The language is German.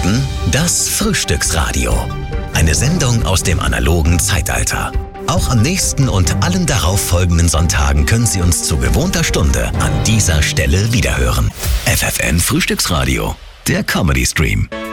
hörten das Frühstücksradio. Eine Sendung aus dem analogen Zeitalter. Auch am nächsten und allen darauffolgenden Sonntagen können Sie uns zu gewohnter Stunde an dieser Stelle wiederhören. FFN Frühstücksradio, der Comedy Stream.